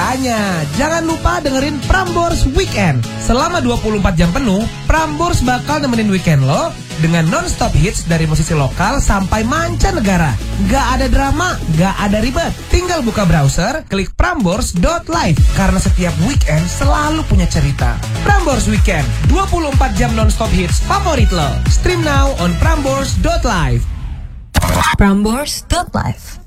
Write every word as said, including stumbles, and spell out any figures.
Makanya, jangan lupa dengerin Prambors Weekend. Selama dua puluh empat jam penuh, Prambors bakal nemenin weekend lo dengan non-stop hits dari musisi lokal sampai mancanegara. Gak ada drama, gak ada ribet. Tinggal buka browser, klik prambors dot live. Karena setiap weekend selalu punya cerita. Prambors Weekend, dua puluh empat jam non-stop hits favorit lo. Stream now on prambors dot live. prambors dot live.